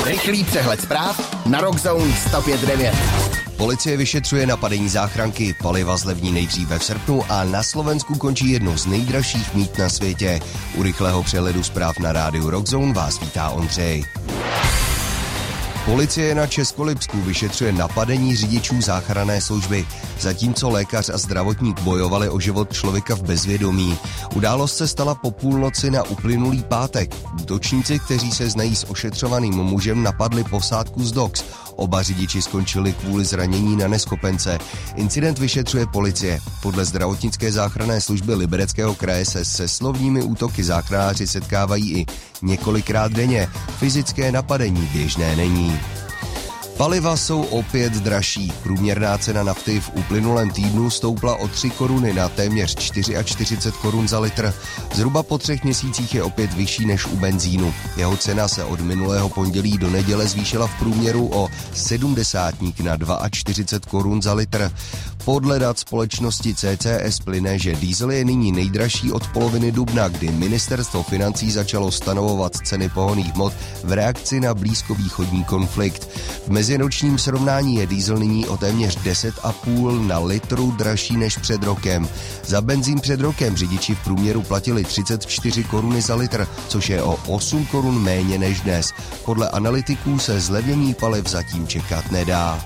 Rychlý přehled zpráv na Rockzone 105.9. Policie vyšetřuje napadení záchranky, paliva zlevní nejdříve v srpnu a na Slovensku končí jedno z nejdražších mýt na světě. U rychlého přehledu zpráv na rádiu Rockzone vás vítá Ondřej. Policie na Českolipsku vyšetřuje napadení řidičů záchranné služby, zatímco lékař a zdravotník bojovali o život člověka v bezvědomí. Událost se stala po půlnoci na uplynulý pátek. Útočníci, kteří se znají s ošetřovaným mužem, napadli posádku z DOX. Oba řidiči skončili kvůli zranění na neschopence. Incident vyšetřuje policie. Podle zdravotnické záchranné služby Libereckého kraje se se slovními útoky záchranáři setkávají i několikrát denně. Fyzické napadení běžné není. Paliva jsou opět dražší. Průměrná cena nafty v uplynulém týdnu stoupla o 3 koruny na téměř 44 korun za litr. Zhruba po 3 měsících je opět vyšší než u benzínu. Jeho cena se od minulého pondělí do neděle zvýšila v průměru o 70 na 42 korun za litr. Podle dat společnosti CCS plyne, že diesel je nyní nejdražší od poloviny dubna, kdy ministerstvo financí začalo stanovovat ceny pohonných hmot v reakci na blízkovýchodní konflikt. V meziročním srovnání je diesel nyní o téměř 10,5 na litru dražší než před rokem. Za benzín před rokem řidiči v průměru platili 34 koruny za litr, což je o 8 korun méně než dnes. Podle analytiků se zlevnění paliv zatím čekat nedá.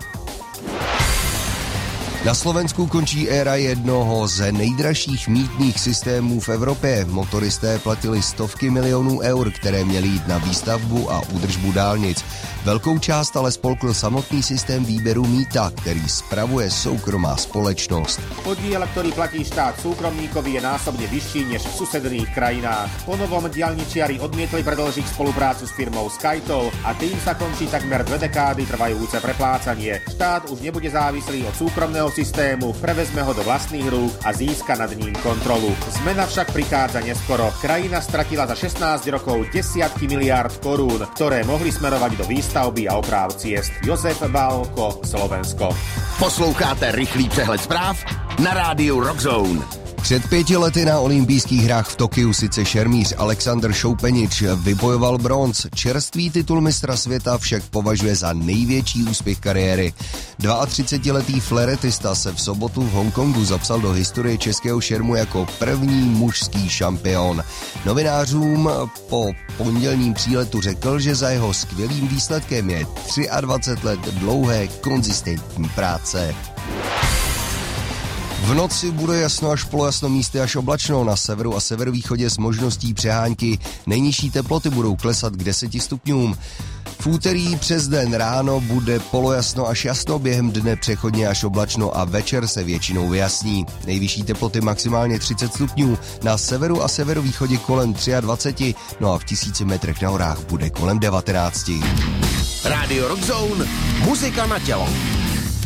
Na Slovensku končí éra jednoho z nejdražších mýtných systémů v Evropě. Motoristé platili stovky milionů eur, které měly jít na výstavbu a údržbu dálnic. Velkou část ale spolkl samotný systém výberu mýta, který spravuje soukromá společnost. Podiel, ktorý platí štát súkromníkovi, je násobne vyšší než v susedných krajinách. Po novom diaľničiari odmietli predĺžiť spoluprácu s firmou SkyToll a tým sa končí takmer 2 dekády trvajúce preplácanie. Štát už nebude závislý od súkromného systému, prevezme ho do vlastných rúk a získa nad ním kontrolu. Zmena však prichádza neskoro. Krajina stratila za 16 rokov desiatky miliárd korún, ktoré mohli smerovať do výstavby a oprav ciest. Jozef Válko, Slovensko. Posloucháte rychlý přehled zpráv na rádiu Rockzone. Před 5 lety na olympijských hrách v Tokiu sice šermíř Alexander Šoupenič vybojoval bronz. Čerstvý titul mistra světa však považuje za největší úspěch kariéry. 32letý fleretista se v sobotu v Hongkongu zapsal do historie českého šermu jako první mužský šampion. Novinářům po pondělním příletu řekl, že za jeho skvělým výsledkem je 23 let dlouhé konzistentní práce. V noci bude jasno až polojasno, místy až oblačno, na severu a severovýchodě s možností přehánky. Nejnižší teploty budou klesat k 10 stupňům. V úterý přes den ráno bude polojasno až jasno, během dne přechodně až oblačno a večer se většinou vyjasní. Nejvyšší teploty maximálně 30 stupňů, na severu a severovýchodě kolem 23, no a v 1000 metrech na horách bude kolem 19. Radio Rockzone, muzika na tělo.